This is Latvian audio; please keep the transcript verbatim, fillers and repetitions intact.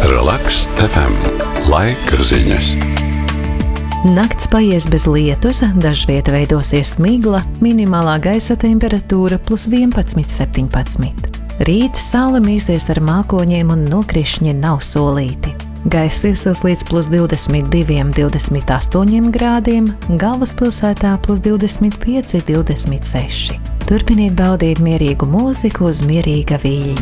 Relaks F M. Laika ziņas. Nakts paies bez lietus, dažviet veidosies migla, minimālā gaisa temperatūra plus vienpadsmit septiņpadsmit. Rīt saule mīsies ar mākoņiem un nokrišņi nav solīti. Gaiss iesils līdz plus divdesmit diviem, divdesmit astoņiem grādiem, galvaspilsētā plus divdesmit pieci, divdesmit seši. Turpiniet baudīt mierīgu mūziku uz Mierīga viļņa.